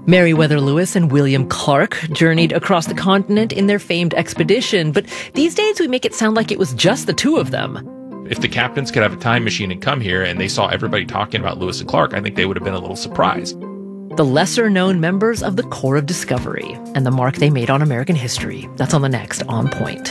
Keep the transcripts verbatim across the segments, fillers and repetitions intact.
Meriwether Lewis and William Clark journeyed across the continent in their famed expedition, but these days we make it sound like it was just the two of them. If the captains could have a time machine and come here and they saw everybody talking about Lewis and Clark, I think they would have been a little surprised. The lesser-known members of the Corps of Discovery and the mark they made on American history. That's on the next On Point.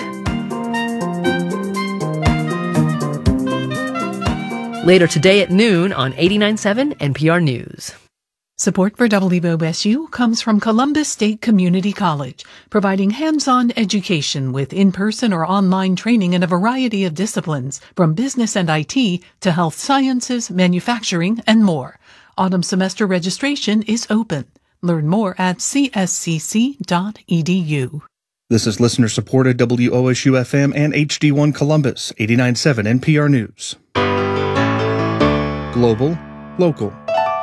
Later today at noon on eighty-nine point seven N P R News. Support for W O S U comes from Columbus State Community College, providing hands-on education with in-person or online training in a variety of disciplines, from business and I T to health sciences, manufacturing, and more. Autumn semester registration is open. Learn more at c s c c dot e d u. This is listener-supported W O S U F M and H D one Columbus, eighty-nine point seven N P R News. Global, local.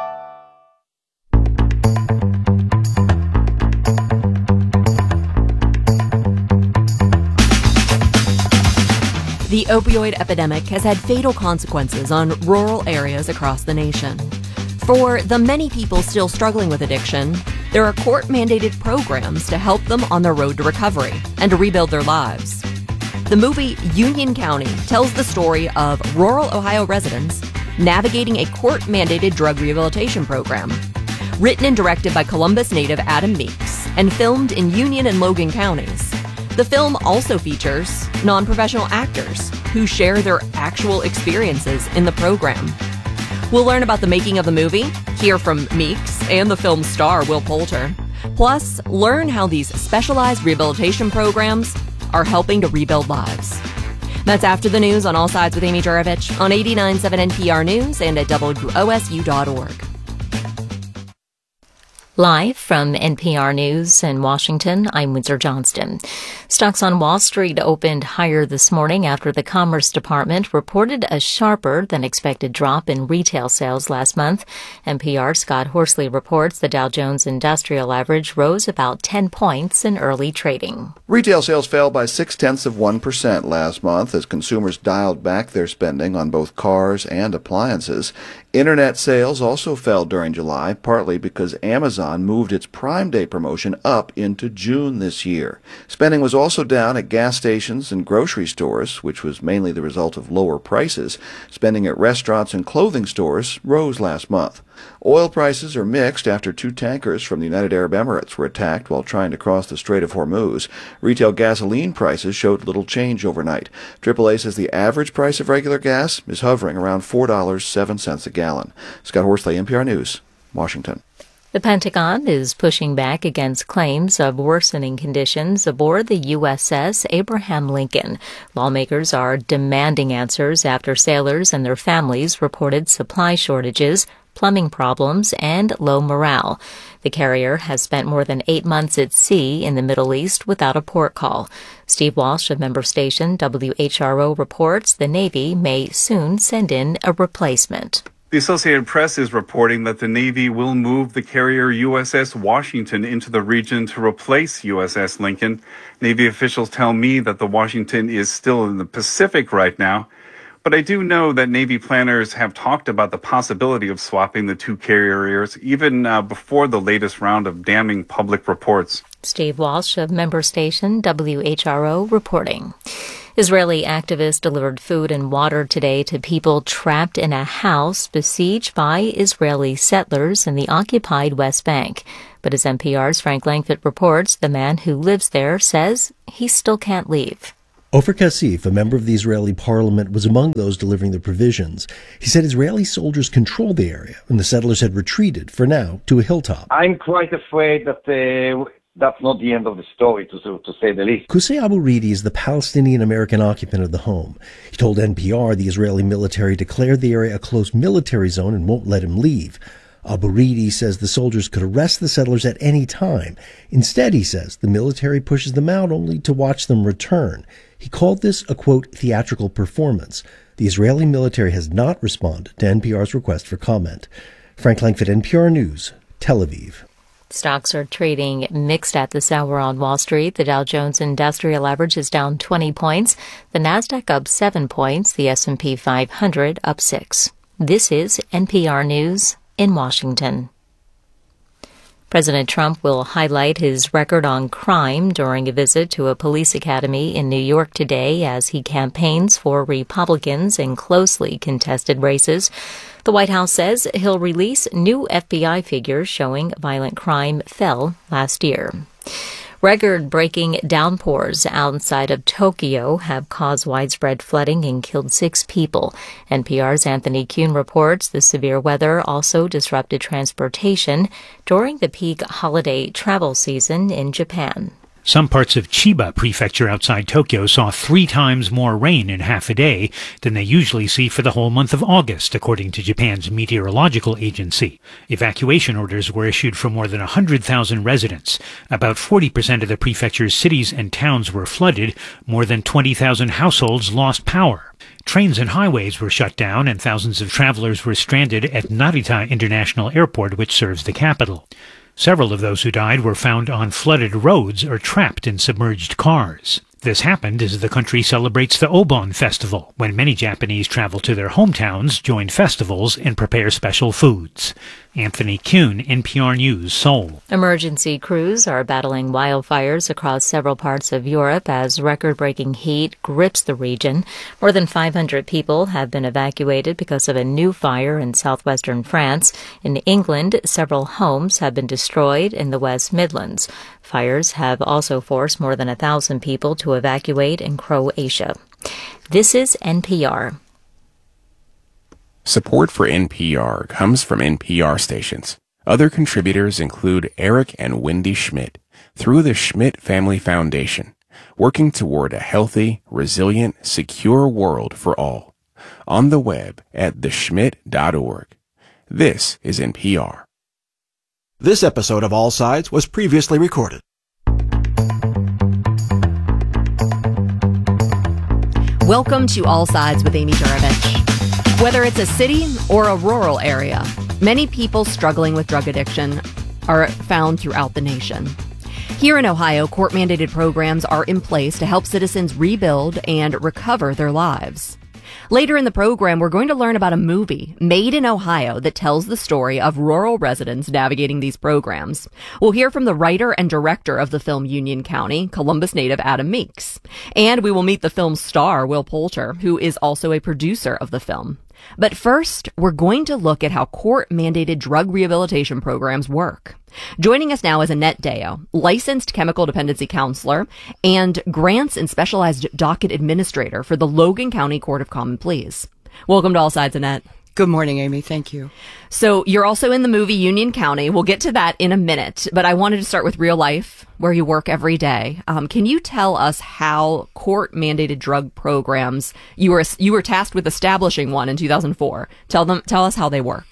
The opioid epidemic has had fatal consequences on rural areas across the nation. For the many people still struggling with addiction, there are court-mandated programs to help them on their road to recovery and to rebuild their lives. The movie Union County tells the story of rural Ohio residents navigating a court-mandated drug rehabilitation program. Written and directed by Columbus native Adam Meeks and filmed in Union and Logan counties, the film also features non-professional actors who share their actual experiences in the program. We'll learn about the making of the movie, hear from Meeks and the film's star, Will Poulter. Plus, learn how these specialized rehabilitation programs are helping to rebuild lives. That's after the news on All Sides with Amy Juravich on eighty-nine point seven N P R News and at W O S U dot org. Live from N P R News in Washington, I'm Windsor Johnston. Stocks on Wall Street opened higher this morning after the Commerce Department reported a sharper than expected drop in retail sales last month. N P R's Scott Horsley reports the Dow Jones Industrial Average rose about ten points in early trading. Retail sales fell by six-tenths of one percent last month as consumers dialed back their spending on both cars and appliances. Internet sales also fell during July, partly because Amazon moved its Prime Day promotion up into June this year. Spending was also down at gas stations and grocery stores, which was mainly the result of lower prices. Spending at restaurants and clothing stores rose last month. Oil prices are mixed after two tankers from the United Arab Emirates were attacked while trying to cross the Strait of Hormuz. Retail gasoline prices showed little change overnight. triple A says the average price of regular gas is hovering around four dollars and seven cents a gallon. Scott Horsley, N P R News, Washington. The Pentagon is pushing back against claims of worsening conditions aboard the U S S Abraham Lincoln. Lawmakers are demanding answers after sailors and their families reported supply shortages, plumbing problems, and low morale. The carrier has spent more than eight months at sea in the Middle East without a port call. Steve Walsh of member station W H R O reports the Navy may soon send in a replacement. The Associated Press is reporting that the Navy will move the carrier U S S Washington into the region to replace U S S Lincoln. Navy officials tell me that the Washington is still in the Pacific right now, but I do know that Navy planners have talked about the possibility of swapping the two carriers even uh, before the latest round of damning public reports. Steve Walsh of member station W H R O reporting. Israeli activists delivered food and water today to people trapped in a house besieged by Israeli settlers in the occupied West Bank. But as N P R's Frank Langfitt reports, the man who lives there says he still can't leave. Ofer Kassif, a member of the Israeli parliament, was among those delivering the provisions. He said Israeli soldiers controlled the area and the settlers had retreated, for now, to a hilltop. I'm quite afraid that uh, that's not the end of the story, to, to say the least. Qusay Abu Ridi is the Palestinian-American occupant of the home. He told N P R the Israeli military declared the area a close military zone and won't let him leave. Abu Ridi says the soldiers could arrest the settlers at any time. Instead, he says, the military pushes them out only to watch them return. He called this a, quote, theatrical performance. The Israeli military has not responded to N P R's request for comment. Frank Langfitt, N P R News, Tel Aviv. Stocks are trading mixed at this hour on Wall Street. The Dow Jones Industrial Average is down twenty points. The Nasdaq up seven points. The S and P five hundred up six. This is N P R News in Washington. President Trump will highlight his record on crime during a visit to a police academy in New York today as he campaigns for Republicans in closely contested races. The White House says he'll release new F B I figures showing violent crime fell last year. Record-breaking downpours outside of Tokyo have caused widespread flooding and killed six people. N P R's Anthony Kuhn reports the severe weather also disrupted transportation during the peak holiday travel season in Japan. Some parts of Chiba Prefecture outside Tokyo saw three times more rain in half a day than they usually see for the whole month of August, according to Japan's meteorological agency. Evacuation orders were issued for more than one hundred thousand residents. About forty percent of the prefecture's cities and towns were flooded. More than twenty thousand households lost power. Trains and highways were shut down, and thousands of travelers were stranded at Narita International Airport, which serves the capital. Several of those who died were found on flooded roads or trapped in submerged cars. This happened as the country celebrates the Obon Festival, when many Japanese travel to their hometowns, join festivals, and prepare special foods. Anthony Kuhn, N P R News, Seoul. Emergency crews are battling wildfires across several parts of Europe as record-breaking heat grips the region. More than five hundred people have been evacuated because of a new fire in southwestern France. In England, several homes have been destroyed in the West Midlands. Fires have also forced more than a thousand people to evacuate in Croatia. This is N P R. Support for N P R comes from N P R stations. Other contributors include Eric and Wendy Schmidt through the Schmidt Family Foundation, working toward a healthy, resilient, secure world for all. On the web at the schmidt dot org. This is N P R. This episode of All Sides was previously recorded. Welcome to All Sides with Amy Durovich. Whether it's a city or a rural area, many people struggling with drug addiction are found throughout the nation. Here in Ohio, court-mandated programs are in place to help citizens rebuild and recover their lives. Later in the program, we're going to learn about a movie made in Ohio that tells the story of rural residents navigating these programs. We'll hear from the writer and director of the film Union County, Columbus native Adam Meeks. And we will meet the film's star, Will Poulter, who is also a producer of the film. But first, we're going to look at how court-mandated drug rehabilitation programs work. Joining us now is Annette Deo, licensed chemical dependency counselor and grants and specialized docket administrator for the Logan County Court of Common Pleas. Welcome to All Sides, Annette. Good morning, Amy. Thank you. So you're also in the movie Union County. We'll get to that in a minute, but I wanted to start with real life, where you work every day. Um, can you tell us how court-mandated drug programs, you were you were tasked with establishing one in two thousand four. Tell them, tell us how they work.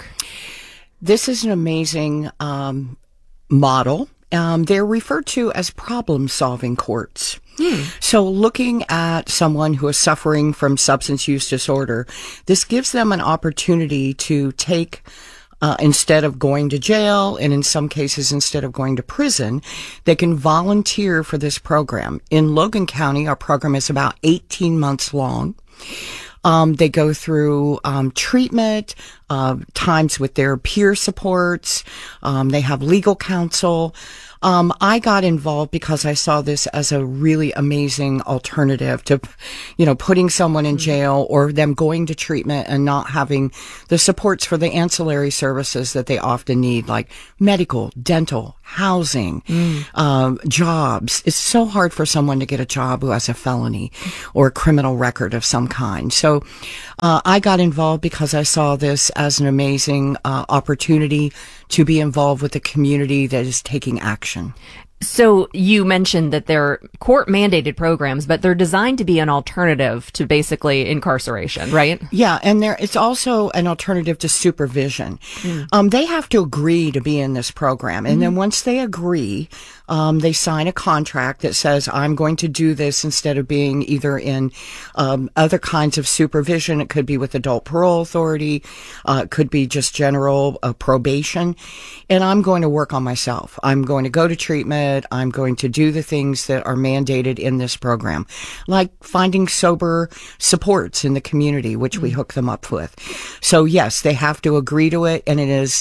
This is an amazing um, model. Um, they're referred to as problem-solving courts. Hmm. So looking at someone who is suffering from substance use disorder, this gives them an opportunity to take, uh, instead of going to jail, and in some cases, instead of going to prison, they can volunteer for this program. In Logan County, our program is about eighteen months long. Um, they go through um, treatment, uh, times with their peer supports. Um, they have legal counsel. Um, I got involved because I saw this as a really amazing alternative to, you know, putting someone in jail or them going to treatment and not having the supports for the ancillary services that they often need, like medical, dental, housing, mm. um, jobs. It's so hard for someone to get a job who has a felony or a criminal record of some kind. So uh, I got involved because I saw this as an amazing uh, opportunity to be involved with a community that is taking action. So you mentioned that they're court-mandated programs, but they're designed to be an alternative to basically incarceration, right? Yeah, and there it's also an alternative to supervision. Mm. Um, they have to agree to be in this program, and mm-hmm. then once they agree, um, they sign a contract that says, I'm going to do this instead of being either in um, other kinds of supervision. It could be with adult parole authority. Uh, it could be just general uh, probation. And I'm going to work on myself. I'm going to go to treatment. I'm going to do the things that are mandated in this program, like finding sober supports in the community, which mm-hmm. we hook them up with. So yes, they have to agree to it, and it is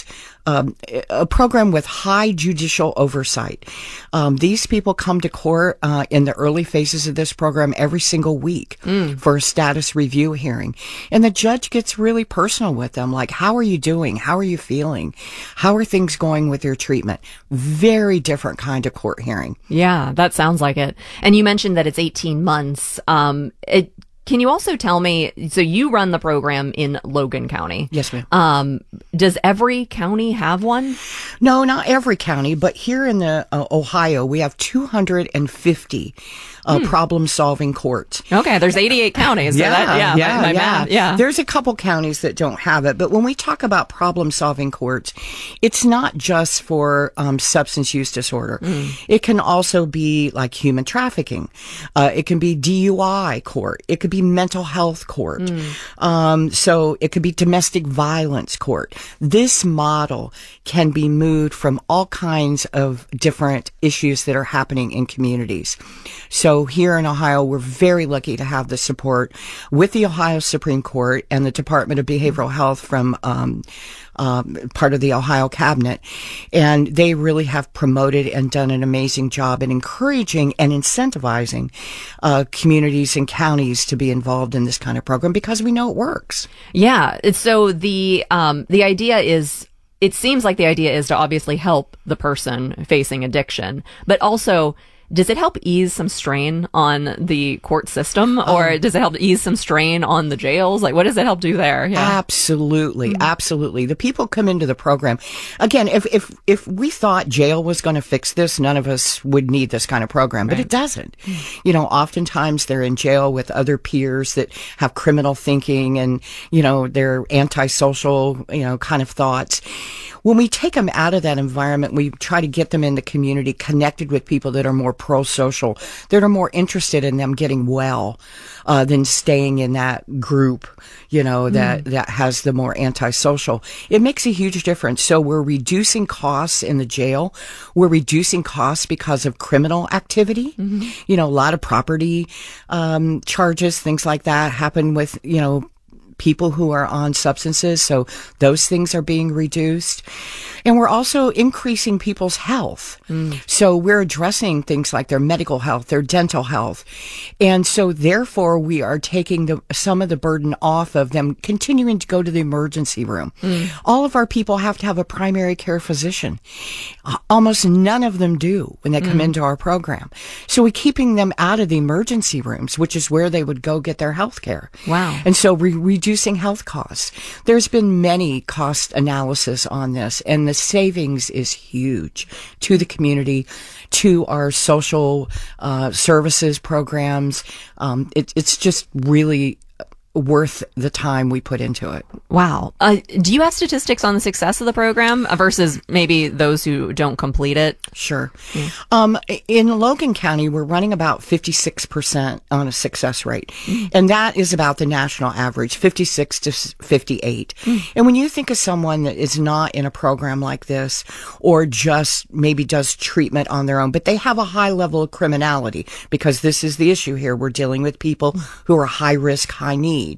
um, a program with high judicial oversight. Um, these people come to court uh, in the early phases of this program every single week mm. for a status review hearing. And the judge gets really personal with them, like, how are you doing? How are you feeling? How are things going with your treatment? Very different kind of court hearing. Yeah, that sounds like it. And you mentioned that it's eighteen months. Um, it Can you also tell me, so you run the program in Logan County. Yes, ma'am. Um, does every county have one? No, not every county, but here in the uh, Ohio, we have two hundred fifty uh, hmm. problem-solving courts. Okay, there's eighty-eight counties. So yeah, that, yeah, yeah, my, my yeah. math, yeah. There's a couple counties that don't have it, but when we talk about problem-solving courts, it's not just for um, substance use disorder. Mm. It can also be like human trafficking. Uh, it can be D U I court. It could be mental health court. Mm. Um, so it could be domestic violence court. This model can be moved from all kinds of different issues that are happening in communities. So here in Ohio, we're very lucky to have the support with the Ohio Supreme Court and the Department of Behavioral Health from um, um, part of the Ohio cabinet. And they really have promoted and done an amazing job in encouraging and incentivizing uh, communities and counties to be involved in this kind of program because we know it works. Yeah. So the um, the idea is, it seems like the idea is to obviously help the person facing addiction, but also, does it help ease some strain on the court system, or um, does it help ease some strain on the jails? Like, what does it help do there? Yeah. Absolutely. Mm-hmm. Absolutely. The people come into the program. Again, if, if, if we thought jail was going to fix this, none of us would need this kind of program, but right. it doesn't. Mm-hmm. You know, oftentimes they're in jail with other peers that have criminal thinking and, you know, they're antisocial, you know, kind of thoughts. When we take them out of that environment, we try to get them in the community, connected with people that are more pro-social, that are more interested in them getting well, uh, than staying in that group, you know, that, mm. that has the more antisocial. It makes a huge difference. So we're reducing costs in the jail. We're reducing costs because of criminal activity. Mm-hmm. You know, a lot of property, um, charges, things like that happen with, you know, people who are on substances. So those things are being reduced. And we're also increasing people's health. Mm. So we're addressing things like their medical health, their dental health. And so therefore we are taking the, some of the burden off of them continuing to go to the emergency room. Mm. All of our people have to have a primary care physician. Almost none of them do when they come mm. into our program. So we're keeping them out of the emergency rooms, which is where they would go get their health care. Wow. And so we're reducing health costs. There's been many cost analysis on this, and the savings is huge to the community, to our social uh, services programs. Um, it, it's just really worth the time we put into it. Wow. Uh, do you have statistics on the success of the program versus maybe those who don't complete it? Sure. Yeah. Um, in Logan County, we're running about fifty-six percent on a success rate. Mm. And that is about the national average, fifty-six to fifty-eight. Mm. And when you think of someone that is not in a program like this, or just maybe does treatment on their own, but they have a high level of criminality, because this is the issue here. We're dealing with people who are high risk, high need.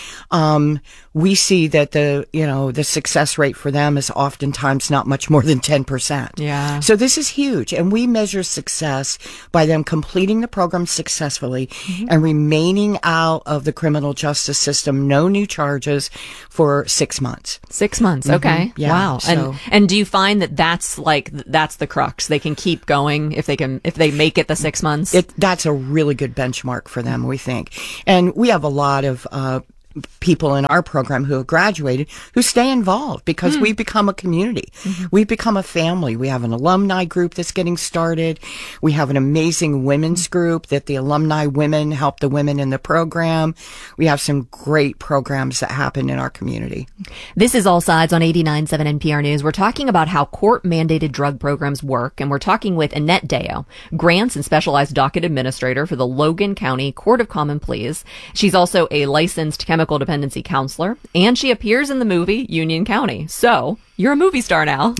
Um, we see that the, you know, the success rate for them is oftentimes not much more than ten percent. Yeah. So this is huge. And we measure success by them completing the program successfully mm-hmm. and remaining out of the criminal justice system, no new charges, for six months. Six months. Okay. Mm-hmm. Yeah, wow. So. And, and do you find that that's like, that's the crux? They can keep going if they can, if they make it the six months? It, that's a really good benchmark for them, we think. And we have a lot of, uh, people in our program who have graduated who stay involved because mm. we've become a community. Mm-hmm. We've become a family. We have an alumni group that's getting started. We have an amazing women's group that the alumni women help the women in the program. We have some great programs that happen in our community. This is All Sides on eighty-nine point seven N P R News. We're talking about how court-mandated drug programs work, and we're talking with Annette Deo, Grants and Specialized Docket Administrator for the Logan County Court of Common Pleas. She's also a licensed chemical dependency counselor, and she appears in the movie Union County. So you're a movie star now.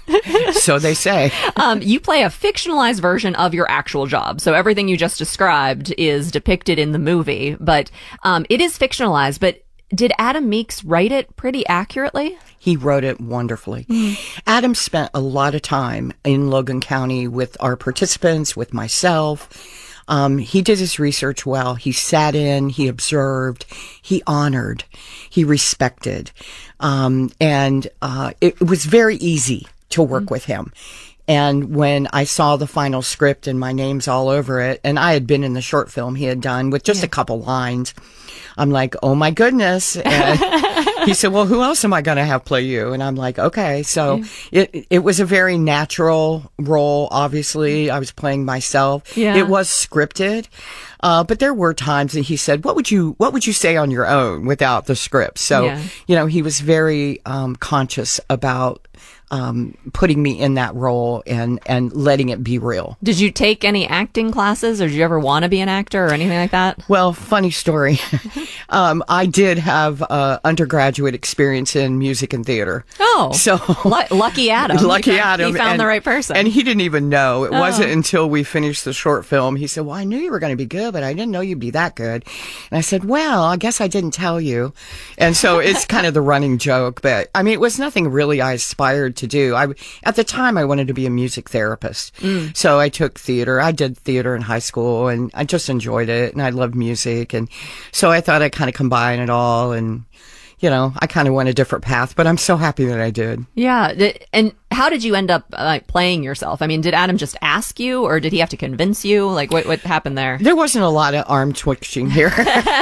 So they say. um, you play a fictionalized version of your actual job. So everything you just described is depicted in the movie, but um, it is fictionalized. But did Adam Meeks write it pretty accurately? He wrote it wonderfully. Mm. Adam spent a lot of time in Logan County with our participants, with myself. Um, he did his research well. He sat in, he observed, he honored, he respected. Um, and uh, it, it was very easy to work mm. with him. And when I saw the final script and my name's all over it, and I had been in the short film he had done with just yeah. a couple lines, I'm like, oh my goodness. And he said, well, who else am I going to have play you? And I'm like, okay. So yeah. it it was a very natural role. Obviously, I was playing myself. Yeah. It was scripted. Uh, but there were times that he said, what would you, what would you say on your own without the script? So, yeah. you know, he was very, um, conscious about, um, putting me in that role and, and letting it be real. Did you take any acting classes, or did you ever want to be an actor or anything like that? Well, funny story. um, I did have, uh, undergraduate experience in music and theater. Oh, so l- lucky Adam. Lucky he found, Adam. He found and, the right person. And he didn't even know. It oh. wasn't until we finished the short film. He said, well, I knew you were going to be good, but I didn't know you'd be that good. And I said, well, I guess I didn't tell you. And so it's kind of the running joke, but I mean, it was nothing really I aspired to do. I, at the time, I wanted to be a music therapist. Mm. So I took theater. I did theater in high school, and I just enjoyed it, and I loved music. And so I thought I'd kind of combine it all, and, you know, I kind of went a different path, but I'm so happy that I did. Yeah. And how did you end up uh, playing yourself? I mean, did Adam just ask you, or did he have to convince you? Like, what, what happened there? There wasn't a lot of arm twitching here,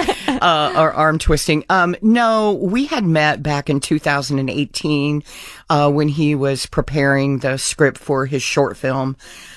uh, or arm twisting. Um, no, we had met back in two thousand eighteen, uh, when he was preparing the script for his short film.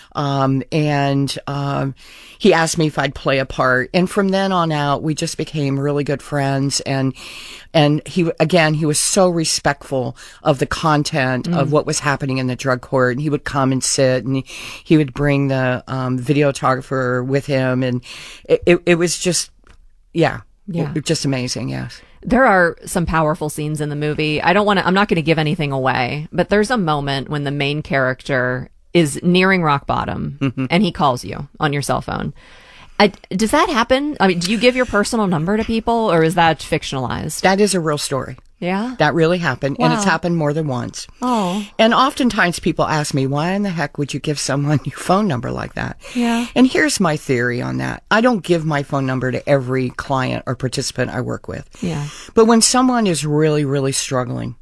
Um, and, um, he asked me if I'd play a part. And from then on out, we just became really good friends. And, and he, again, he was so respectful of the content mm. of what was happening in the drug court. And he would come and sit, and he, he would bring the, um, videographer with him. And it, it, it was just, yeah, yeah. It, just amazing. Yes. There are some powerful scenes in the movie. I don't want to, I'm not going to give anything away, but there's a moment when the main character is nearing rock bottom mm-hmm. and he calls you on your cell phone. I, does that happen? I mean, do you give your personal number to people, or is that fictionalized? That is a real story. Yeah? That really happened. Wow. And it's happened more than once. Oh. And oftentimes people ask me, why in the heck would you give someone your phone number like that? Yeah. And here's my theory on that. I don't give my phone number to every client or participant I work with. Yeah. But when someone is really, really struggling,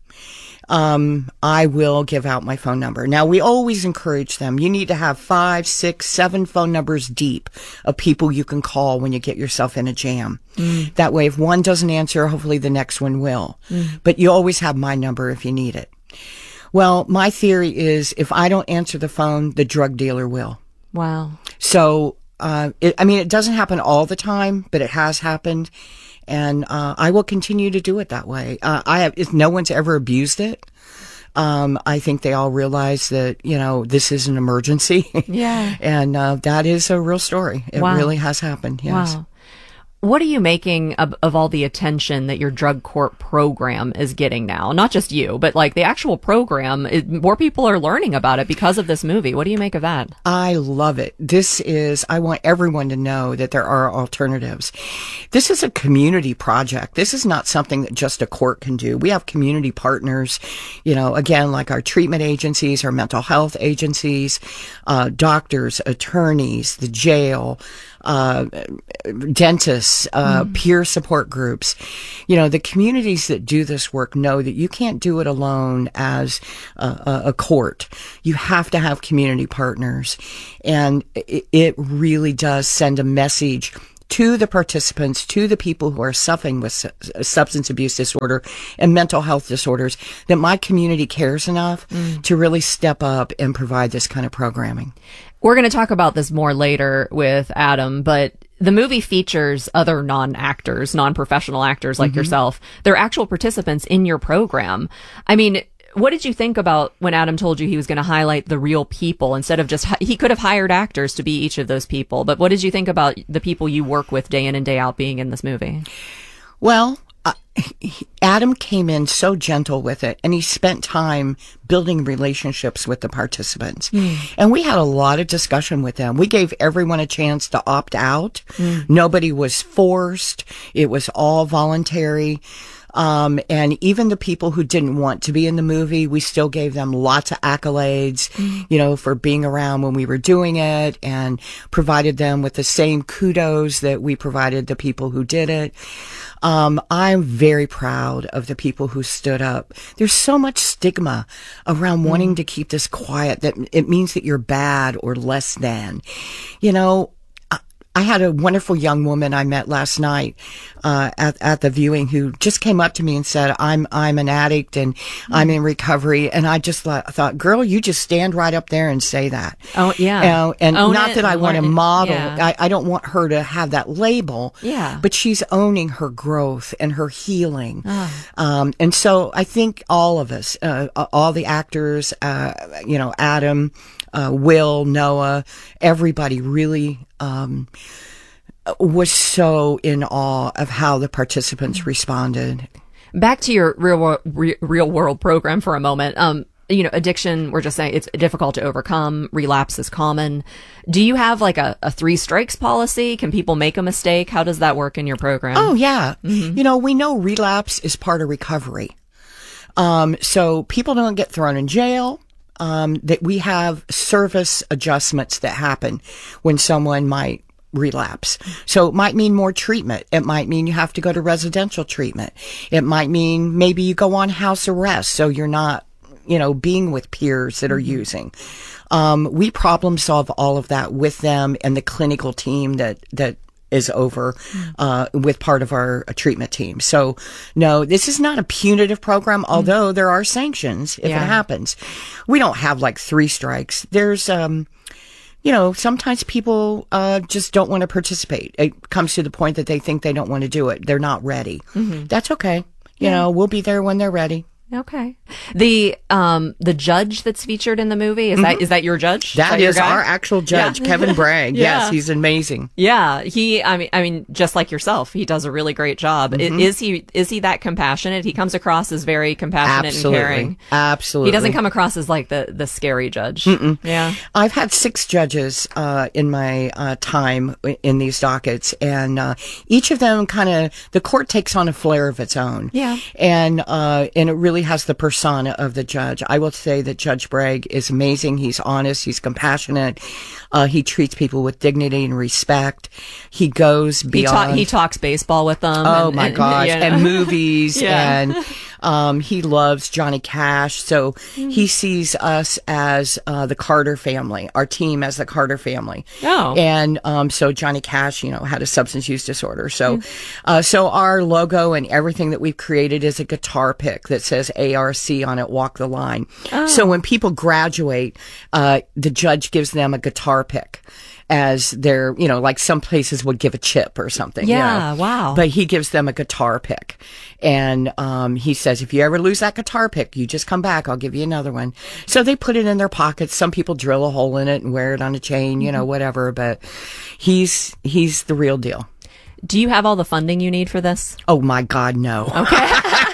Um, I will give out my phone number. Now, we always encourage them. You need to have five, six, seven phone numbers deep of people you can call when you get yourself in a jam. Mm. That way, if one doesn't answer, hopefully the next one will. Mm. But you always have my number if you need it. Well, my theory is if I don't answer the phone, the drug dealer will. Wow. So, uh, it, I mean, it doesn't happen all the time, but it has happened. And, uh, I will continue to do it that way. Uh, I have, if no one's ever abused it. Um, I think they all realize that, you know, this is an emergency. Yeah. And, uh, that is a real story. It wow. really has happened. Yes. Wow. What are you making of, of all the attention that your drug court program is getting now? Not just you, but like the actual program. It, more people are learning about it because of this movie. What do you make of that? I love it. This is, I want everyone to know that there are alternatives. This is a community project. This is not something that just a court can do. We have community partners, you know, again, like our treatment agencies, our mental health agencies, uh, doctors, attorneys, the jail, uh, dentists, uh, mm. peer support groups. You know, the communities that do this work know that you can't do it alone as a, a court. You have to have community partners. And it, it really does send a message to the participants, to the people who are suffering with su- substance abuse disorder and mental health disorders, that my community cares enough mm. to really step up and provide this kind of programming. We're going to talk about this more later with Adam, but the movie features other non-actors, non-professional actors like mm-hmm. yourself. They're actual participants in your program. I mean, what did you think about when Adam told you he was going to highlight the real people instead of just, he could have hired actors to be each of those people, but what did you think about the people you work with day in and day out being in this movie? Well, uh, Adam came in so gentle with it, and he spent time building relationships with the participants. Mm. And we had a lot of discussion with them. We gave everyone a chance to opt out. Mm. Nobody was forced. It was all voluntary. Um, and even the people who didn't want to be in the movie, we still gave them lots of accolades, mm-hmm. you know, for being around when we were doing it, and provided them with the same kudos that we provided the people who did it. Um, I'm very proud of the people who stood up. There's so much stigma around mm-hmm. wanting to keep this quiet that it means that you're bad or less than. You know, I had a wonderful young woman I met last night uh, at at the viewing who just came up to me and said, "I'm I'm an addict and mm-hmm. I'm in recovery." And I just thought, thought, "Girl, you just stand right up there and say that." Oh yeah, uh, and Own not it, that I want to model. Yeah. I, I don't want her to have that label. Yeah, but she's owning her growth and her healing. Oh. Um, and so I think all of us, uh, all the actors, uh, you know, Adam. Uh, Will, Noah, everybody really um, was so in awe of how the participants responded. Back to your real world, re- real world program for a moment. Um, you know, addiction, we're just saying it's difficult to overcome. Relapse is common. Do you have like a, a three strikes policy? Can people make a mistake? How does that work in your program? Oh, yeah. Mm-hmm. You know, we know relapse is part of recovery. Um, so people don't get thrown in jail. Um, that we have service adjustments that happen when someone might relapse. So it might mean more treatment. It might mean you have to go to residential treatment. It might mean maybe you go on house arrest so you're not, you know, being with peers that are mm-hmm. using. Um, we problem solve all of that with them and the clinical team that, that is over uh, with part of our uh, treatment team. So, no, this is not a punitive program, although there are sanctions if yeah. it happens. We don't have like three strikes. There's, um, you know, sometimes people uh, just don't want to participate. It comes to the point that they think they don't want to do it. They're not ready. Mm-hmm. That's okay. Yeah. You know, we'll be there when they're ready. Okay. The um the judge that's featured in the movie, is mm-hmm. that is that your judge? That is, is that our actual judge, yeah. Kevin Bragg. yeah. Yes, he's amazing. Yeah, he I mean I mean just like yourself, he does a really great job. Mm-hmm. Is he is he that compassionate? He comes across as very compassionate Absolutely. and caring. Absolutely. He doesn't come across as like the the scary judge. Mm-mm. Yeah. I've had six judges uh in my uh time in these dockets, and uh each of them kind of the court takes on a flair of its own. Yeah. And uh and it really has the persona of the judge. I will say that Judge Bragg is amazing. He's honest. He's compassionate. Uh, he treats people with dignity and respect. He goes beyond. He, ta- he talks baseball with them. Oh and, my and, gosh. you know. And movies. yeah. And um, he loves Johnny Cash. So mm. he sees us as uh, the Carter family, our team as the Carter family. Oh. And um, so Johnny Cash, you know, had a substance use disorder. So, mm. uh, so our logo and everything that we've created is a guitar pick that says A R C on it, Walk the Line. Oh. So when people graduate, uh, the judge gives them a guitar pick as their, you know, like some places would give a chip or something. Yeah, you know? wow. But he gives them a guitar pick. And um, he says, if you ever lose that guitar pick, you just come back. I'll give you another one. So they put it in their pockets. Some people drill a hole in it and wear it on a chain, you know, mm-hmm. whatever. But he's he's the real deal. Do you have all the funding you need for this? Oh, my God, no. Okay.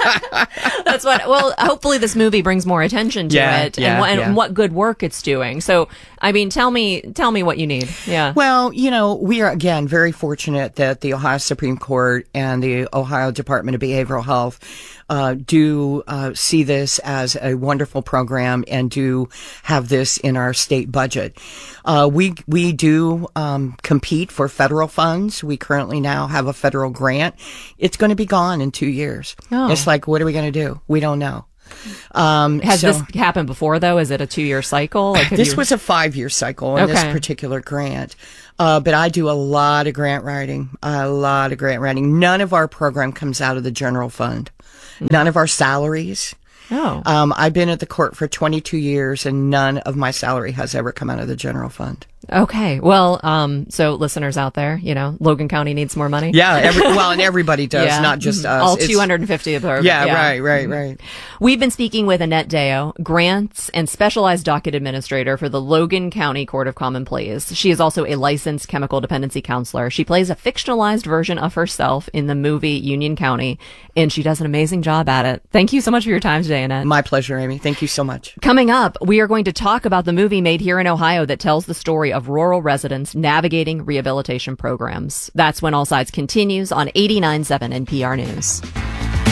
That's what, well, hopefully this movie brings more attention to yeah, it yeah, and, what, yeah. and what good work it's doing. So, I mean, tell me, tell me what you need. Yeah. Well, you know, we are, again, very fortunate that the Ohio Supreme Court and the Ohio Department of Behavioral Health uh, do uh, see this as a wonderful program and do have this in our state budget. Uh, we, we do um, compete for federal funds. We currently now have a federal grant. It's going to be gone in two years. Oh. It's like, what are we going to do? We don't know. Um, Has so, this happened before, though? Is it a two-year cycle? Like, this you... was a five-year cycle in okay. this particular grant. Uh, but I do a lot of grant writing, a lot of grant writing. None of our program comes out of the general fund. None of our salaries. Oh. Um, I've been at the court for twenty-two years, and none of my salary has ever come out of the general fund. Okay. Well, um, so listeners out there, you know, Logan County needs more money. Yeah. Every, well, and everybody does, yeah. not just us. All It's, two hundred fifty of our. Yeah, yeah. right, right, right. We've been speaking with Annette Deo, grants and specialized docket administrator for the Logan County Court of Common Pleas. She is also a licensed chemical dependency counselor. She plays a fictionalized version of herself in the movie Union County, and she does an amazing job at it. Thank you so much for your time today, Annette. My pleasure, Amy. Thank you so much. Coming up, we are going to talk about the movie made here in Ohio that tells the story of rural residents navigating rehabilitation programs. That's when All Sides continues on eighty-nine point seven N P R News.